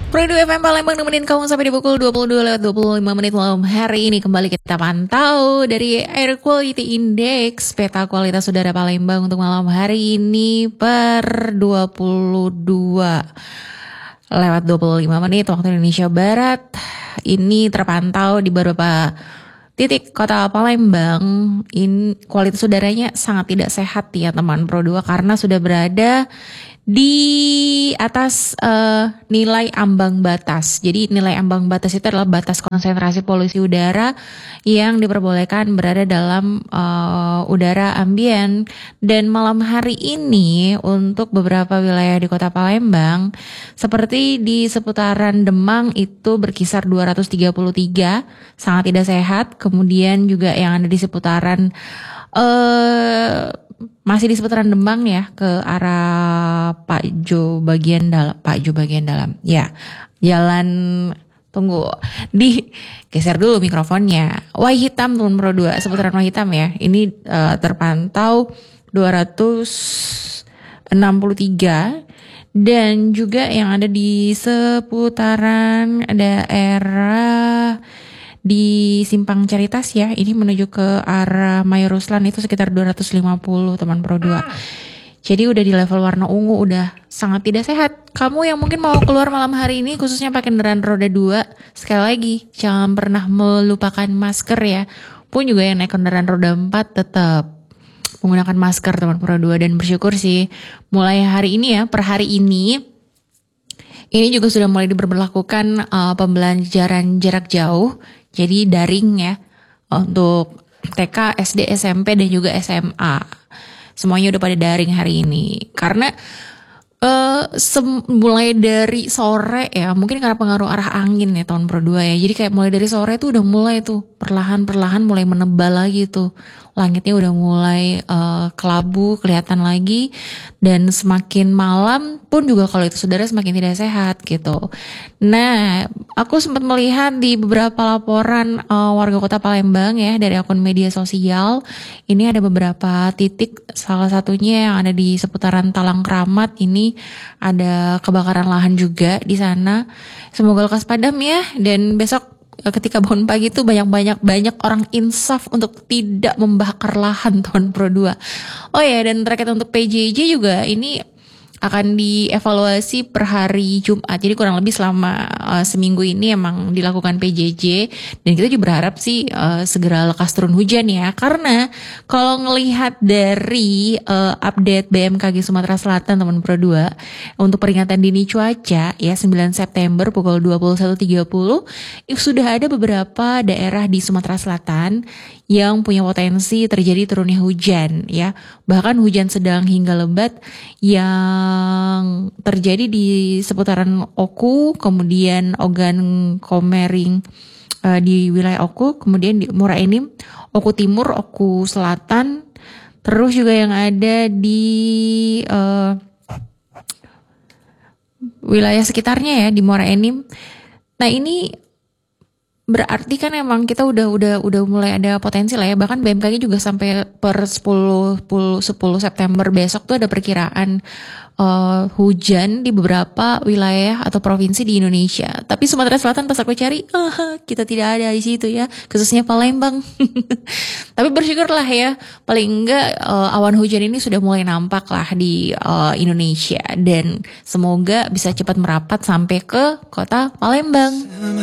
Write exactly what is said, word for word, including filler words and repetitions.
Produ F M Palembang nemenin kamu sampai di pukul dua puluh dua lewat dua puluh lima menit malam hari ini. Kembali kita pantau dari Air Quality Index, peta kualitas udara Palembang untuk malam hari ini per dua puluh dua lewat dua puluh lima menit waktu Indonesia Barat. Ini terpantau di beberapa titik kota Palembang. Ini kualitas udaranya sangat tidak sehat ya teman Pro dua, karena sudah berada di atas uh, nilai ambang batas. Jadi nilai ambang batas itu adalah batas konsentrasi polusi udara yang diperbolehkan berada dalam uh, udara ambien. Dan malam hari ini untuk beberapa wilayah di kota Palembang, seperti di seputaran Demang itu berkisar dua ratus tiga puluh tiga, sangat tidak sehat. Kemudian juga yang ada di seputaran uh, masih di seputaran Demang ya, ke arah Pak Jo bagian dalam, Pak Jo bagian dalam. Ya, jalan, tunggu, di geser dulu mikrofonnya. Wai Hitam teman Pro dua, seputaran Wai Hitam ya. Ini uh, terpantau dua ratus enam puluh tiga, dan juga yang ada di seputaran daerah di Simpang Caritas ya, ini menuju ke arah Mayor Ruslan itu sekitar dua ratus lima puluh teman Pro dua. Jadi udah di level warna ungu, udah sangat tidak sehat. Kamu yang mungkin mau keluar malam hari ini khususnya pakai kendaraan roda dua, sekali lagi jangan pernah melupakan masker ya. Pun juga yang naik kendaraan roda empat tetap menggunakan masker teman Pro dua. Dan bersyukur sih mulai hari ini ya, per hari ini ini juga sudah mulai diberlakukan uh, pembelajaran jarak jauh. Jadi daring ya, untuk T K, S D, S M P dan juga S M A. Semuanya udah pada daring hari ini. Karena uh, sem- mulai dari sore ya, mungkin karena pengaruh arah angin ya tahun Pro dua ya. Jadi kayak mulai dari sore tuh udah mulai tuh perlahan-perlahan mulai menebal lagi tuh. Langitnya udah mulai uh, kelabu, kelihatan lagi. Dan semakin malam pun juga kalau itu saudara semakin tidak sehat gitu. Nah, aku sempat melihat di beberapa laporan uh, warga kota Palembang ya dari akun media sosial. Ini ada beberapa titik, salah satunya yang ada di seputaran Talang Kramat. Ini ada kebakaran lahan juga di sana. Semoga lekas padam ya. Dan besok ketika bangun pagi itu banyak-banyak banyak orang insaf untuk tidak membakar lahan tahun Pro dua. Oh ya, dan terkait untuk P J J juga ini akan dievaluasi per hari Jumat. Jadi kurang lebih selama uh, seminggu ini emang dilakukan P J J. Dan kita juga berharap sih uh, segera lekas turun hujan ya. Karena kalau ngelihat dari uh, update B M K G Sumatera Selatan teman Pro dua, untuk peringatan dini cuaca ya sembilan September pukul dua puluh satu tiga puluh, sudah ada beberapa daerah di Sumatera Selatan yang punya potensi terjadi turunnya hujan ya. Bahkan hujan sedang hingga lebat yang terjadi di seputaran Oku, kemudian Ogan Komering uh, di wilayah Oku, kemudian di Muara Enim, Oku Timur, Oku Selatan, terus juga yang ada di uh, wilayah sekitarnya ya di Muara Enim. Nah ini berarti kan emang kita udah udah udah mulai ada potensi lah ya. Bahkan B M K G juga sampai per sepuluh September besok tuh ada perkiraan uh, hujan di beberapa wilayah atau provinsi di Indonesia. Tapi Sumatera Selatan pas aku cari, uh, kita tidak ada di situ ya, khususnya Palembang. Tapi bersyukurlah ya, paling enggak uh, awan hujan ini sudah mulai nampak lah di uh, Indonesia, dan semoga bisa cepat merapat sampai ke kota Palembang.